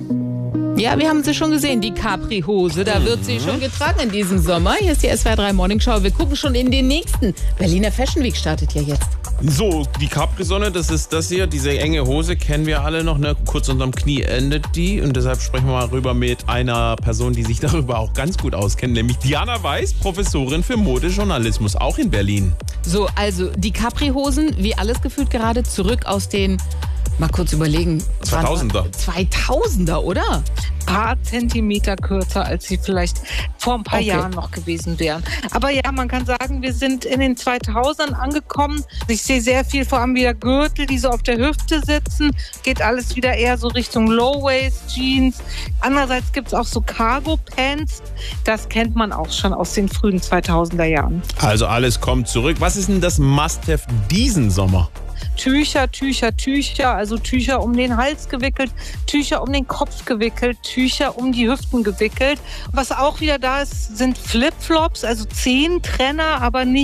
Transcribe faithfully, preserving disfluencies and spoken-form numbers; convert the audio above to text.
Ja, wir haben sie schon gesehen, die Capri-Hose. Da wird sie schon getragen in diesem Sommer. Hier ist die S W R drei Morning Show. Wir gucken schon in den nächsten. Berliner Fashion Week startet ja jetzt. So, die Capri-Sonne, das ist das hier. Diese enge Hose kennen wir alle noch, ne? Kurz unterm Knie endet die. Und deshalb sprechen wir mal rüber mit einer Person, die sich darüber auch ganz gut auskennt. Nämlich Diana Weiß, Professorin für Modejournalismus, auch in Berlin. So, also die Capri-Hosen, wie alles gefühlt gerade, zurück aus den... Mal kurz überlegen. zweitausender. zweitausender, oder? Ein paar Zentimeter kürzer, als sie vielleicht vor ein paar Okay. Jahren noch gewesen wären. Aber ja, man kann sagen, wir sind in den zweitausendern angekommen. Ich sehe sehr viel, vor allem wieder Gürtel, die so auf der Hüfte sitzen. Geht alles wieder eher so Richtung Low-Waist-Jeans. Andererseits gibt es auch so Cargo-Pants. Das kennt man auch schon aus den frühen zweitausender Jahren. Also alles kommt zurück. Was ist denn das Must-Have diesen Sommer? Tücher, Tücher, Tücher, also Tücher um den Hals gewickelt, Tücher um den Kopf gewickelt, Tücher um die Hüften gewickelt. Was auch wieder da ist, sind Flipflops, also Zehentrenner, aber nicht